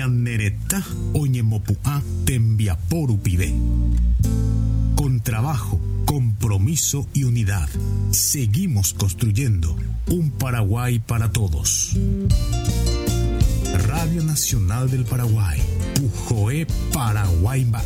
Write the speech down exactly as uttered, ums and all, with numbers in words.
Ñanereta Oñemopuá Tembiaporu pide. Con trabajo, compromiso y unidad, seguimos construyendo un Paraguay para todos. Radio Nacional del Paraguay, Pujoé Paraguay.